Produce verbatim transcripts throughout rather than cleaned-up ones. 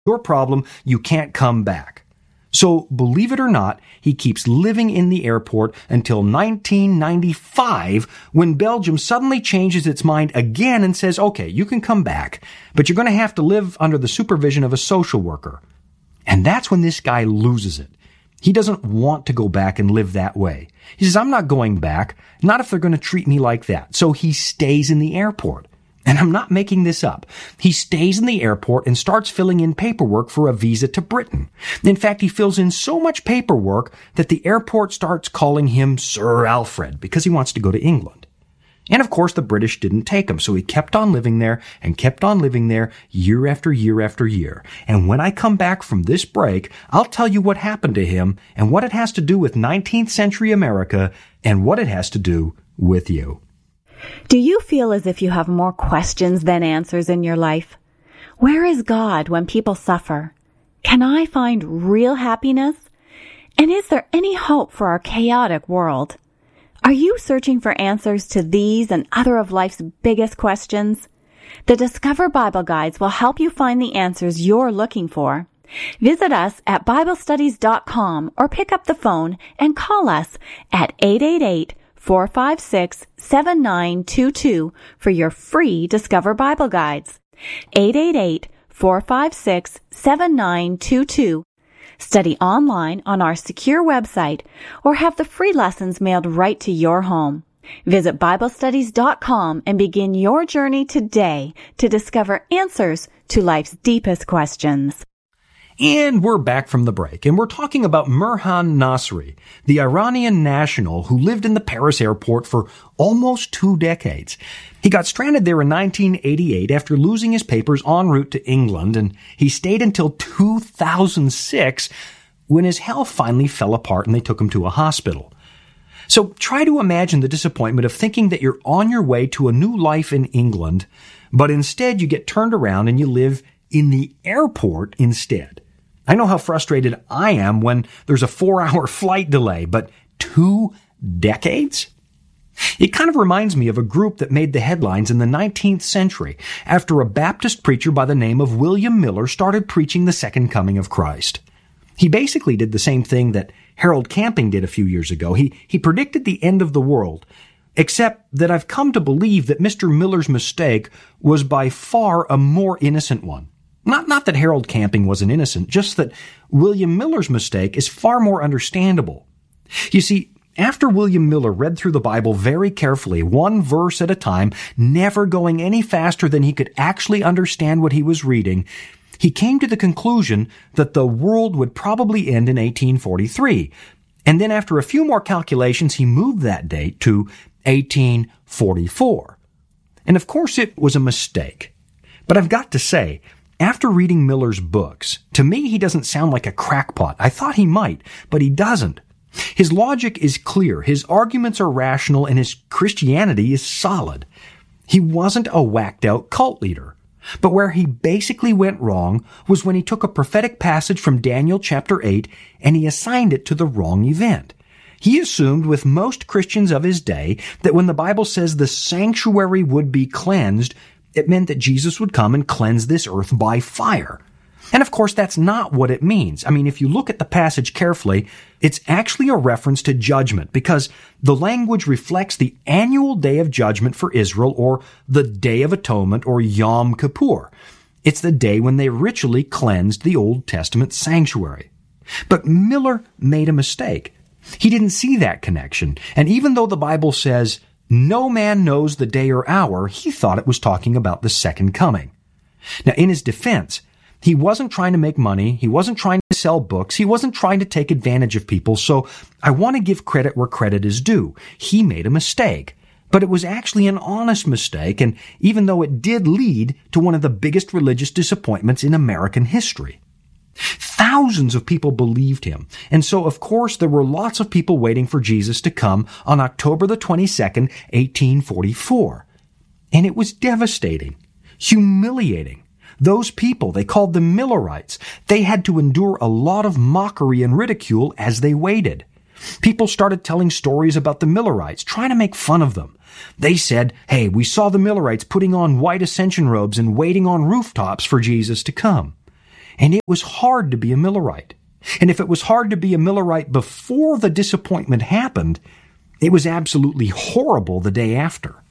your problem, you can't come back. So, believe it or not, he keeps living in the airport until nineteen ninety-five, when Belgium suddenly changes its mind again and says, okay, you can come back, but you're going to have to live under the supervision of a social worker. And that's when this guy loses it. He doesn't want to go back and live that way. He says, I'm not going back, not if they're going to treat me like that. So he stays in the airport. And I'm not making this up. He stays in the airport and starts filling in paperwork for a visa to Britain. In fact, he fills in so much paperwork that the airport starts calling him Sir Alfred because he wants to go to England. And of course, the British didn't take him, so he kept on living there and kept on living there year after year after year. And when I come back from this break, I'll tell you what happened to him and what it has to do with nineteenth century America and what it has to do with you. Do you feel as if you have more questions than answers in your life? Where is God when people suffer? Can I find real happiness? And is there any hope for our chaotic world? Are you searching for answers to these and other of life's biggest questions? The Discover Bible Guides will help you find the answers you're looking for. Visit us at Bible Studies dot com or pick up the phone and call us at eight eight eight, four five six, seven nine two two for your free Discover Bible Guides. eight eight eight, four five six, seven nine two two. Study online on our secure website or have the free lessons mailed right to your home. Visit Bible Studies dot com and begin your journey today to discover answers to life's deepest questions. And we're back from the break, and we're talking about Mirhan Nasri, the Iranian national who lived in the Paris airport for almost two decades. He got stranded there in nineteen eighty-eight after losing his papers en route to England, and he stayed until two thousand six when his health finally fell apart and they took him to a hospital. So try to imagine the disappointment of thinking that you're on your way to a new life in England, but instead you get turned around and you live in the airport instead. I know how frustrated I am when there's a four-hour flight delay, but two decades? It kind of reminds me of a group that made the headlines in the nineteenth century after a Baptist preacher by the name of William Miller started preaching the second coming of Christ. He basically did the same thing that Harold Camping did a few years ago. He, he predicted the end of the world, except that I've come to believe that Mister Miller's mistake was by far a more innocent one. Not, not that Harold Camping wasn't innocent, just that William Miller's mistake is far more understandable. You see, after William Miller read through the Bible very carefully, one verse at a time, never going any faster than he could actually understand what he was reading, he came to the conclusion that the world would probably end in eighteen forty-three. And then after a few more calculations, he moved that date to eighteen forty-four. And of course it was a mistake. But I've got to say, after reading Miller's books, to me he doesn't sound like a crackpot. I thought he might, but he doesn't. His logic is clear, his arguments are rational, and his Christianity is solid. He wasn't a whacked-out cult leader. But where he basically went wrong was when he took a prophetic passage from Daniel chapter eight and he assigned it to the wrong event. He assumed, with most Christians of his day, that when the Bible says the sanctuary would be cleansed, it meant that Jesus would come and cleanse this earth by fire. And of course, that's not what it means. I mean, if you look at the passage carefully, it's actually a reference to judgment because the language reflects the annual day of judgment for Israel, or the Day of Atonement, or Yom Kippur. It's the day when they ritually cleansed the Old Testament sanctuary. But Miller made a mistake. He didn't see that connection. And even though the Bible says, no man knows the day or hour, he thought it was talking about the second coming. Now, in his defense, he wasn't trying to make money. He wasn't trying to sell books. He wasn't trying to take advantage of people. So I want to give credit where credit is due. He made a mistake, but it was actually an honest mistake. And even though it did lead to one of the biggest religious disappointments in American history, thousands of people believed him. And so, of course, there were lots of people waiting for Jesus to come on October the twenty-second, eighteen forty-four. And it was devastating, humiliating. Those people, they called them Millerites, they had to endure a lot of mockery and ridicule as they waited. People started telling stories about the Millerites, trying to make fun of them. They said, hey, we saw the Millerites putting on white ascension robes and waiting on rooftops for Jesus to come. and it was hard to be a Millerite. And if it was hard to be a Millerite before the disappointment happened, it was absolutely horrible the day after.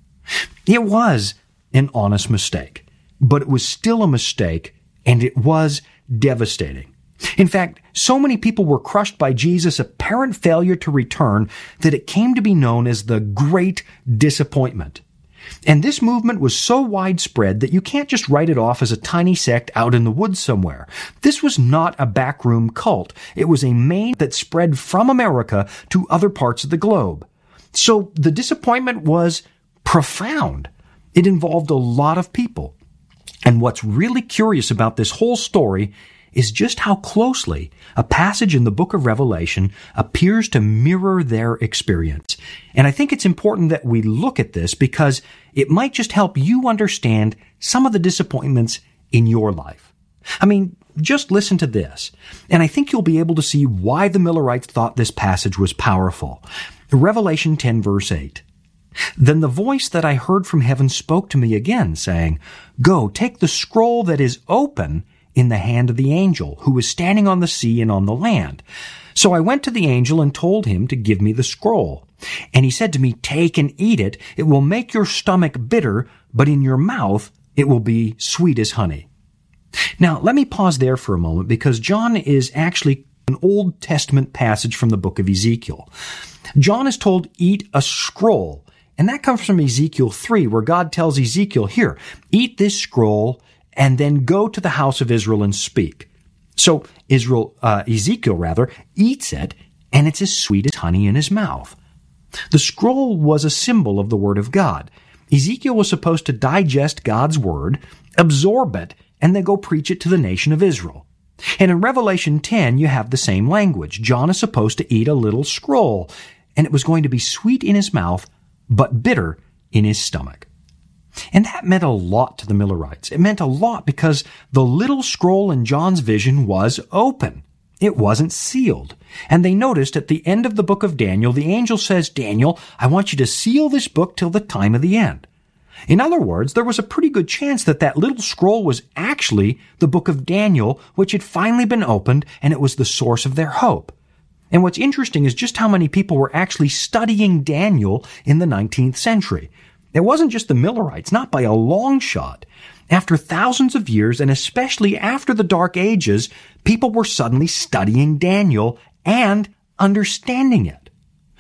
It was an honest mistake, but it was still a mistake, and it was devastating. In fact, so many people were crushed by Jesus' apparent failure to return that it came to be known as the Great Disappointment. And this movement was so widespread that you can't just write it off as a tiny sect out in the woods somewhere. This was not a backroom cult. It was a main that spread from America to other parts of the globe. So the disappointment was profound. It involved a lot of people. And what's really curious about this whole story is just how closely a passage in the book of Revelation appears to mirror their experience. And I think it's important that we look at this because it might just help you understand some of the disappointments in your life. I mean, just listen to this, and I think you'll be able to see why the Millerites thought this passage was powerful. Revelation ten, verse eight. Then the voice that I heard from heaven spoke to me again, saying, Go, take the scroll that is open in the hand of the angel who was standing on the sea and on the land. So I went to the angel and told him to give me the scroll. And he said to me, Take and eat it. It will make your stomach bitter, but in your mouth it will be sweet as honey. Now, let me pause there for a moment because John is actually an Old Testament passage from the book of Ezekiel. John is told, Eat a scroll. And that comes from Ezekiel three, where God tells Ezekiel, Here, eat this scroll and then go to the house of Israel and speak. So Israel, uh, Ezekiel rather, eats it, and it's as sweet as honey in his mouth. The scroll was a symbol of the Word of God. Ezekiel was supposed to digest God's Word, absorb it, and then go preach it to the nation of Israel. And in Revelation ten, you have the same language. John is supposed to eat a little scroll, and it was going to be sweet in his mouth, but bitter in his stomach. And that meant a lot to the Millerites. It meant a lot because the little scroll in John's vision was open. It wasn't sealed. And they noticed at the end of the book of Daniel, the angel says, Daniel, I want you to seal this book till the time of the end. In other words, there was a pretty good chance that that little scroll was actually the book of Daniel, which had finally been opened, and it was the source of their hope. And what's interesting is just how many people were actually studying Daniel in the nineteenth century. It wasn't just the Millerites, not by a long shot. After thousands of years, and especially after the Dark Ages, people were suddenly studying Daniel and understanding it.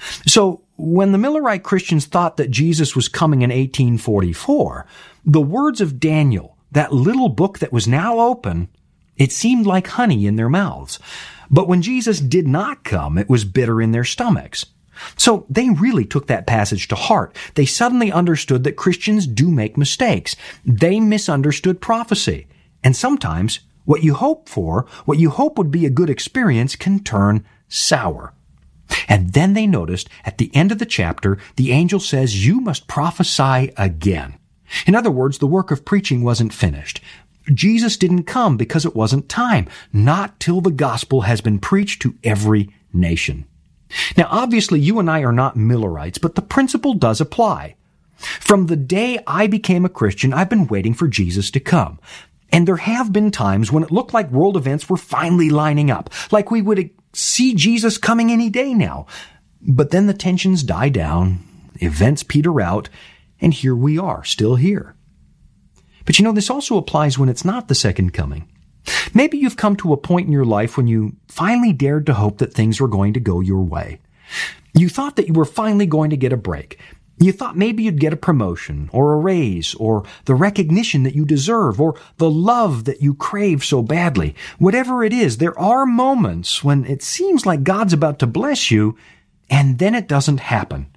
So when the Millerite Christians thought that Jesus was coming in eighteen forty-four, the words of Daniel, that little book that was now open, it seemed like honey in their mouths. But when Jesus did not come, it was bitter in their stomachs. So they really took that passage to heart. They suddenly understood that Christians do make mistakes. They misunderstood prophecy. And sometimes what you hope for, what you hope would be a good experience, can turn sour. And then they noticed at the end of the chapter, the angel says, You must prophesy again. In other words, the work of preaching wasn't finished. Jesus didn't come because it wasn't time, not till the gospel has been preached to every nation. Now, obviously, you and I are not Millerites, but the principle does apply. From the day I became a Christian, I've been waiting for Jesus to come. And there have been times when it looked like world events were finally lining up, like we would see Jesus coming any day now. But then the tensions die down, events peter out, and here we are, still here. But you know, this also applies when it's not the second coming. Maybe you've come to a point in your life when you finally dared to hope that things were going to go your way. You thought that you were finally going to get a break. You thought maybe you'd get a promotion or a raise or the recognition that you deserve or the love that you crave so badly. Whatever it is, there are moments when it seems like God's about to bless you, and then it doesn't happen.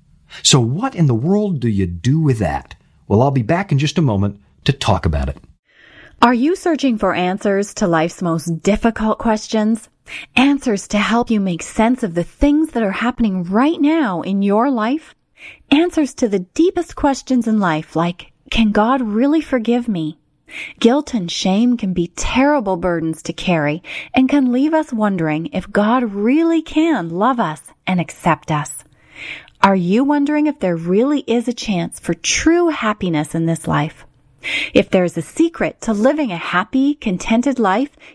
So what in the world do you do with that? Well, I'll be back in just a moment to talk about it. Are you searching for answers to life's most difficult questions? Answers to help you make sense of the things that are happening right now in your life? Answers to the deepest questions in life, like, can God really forgive me? Guilt and shame can be terrible burdens to carry and can leave us wondering if God really can love us and accept us. Are you wondering if there really is a chance for true happiness in this life? If there's a secret to living a happy, contented life,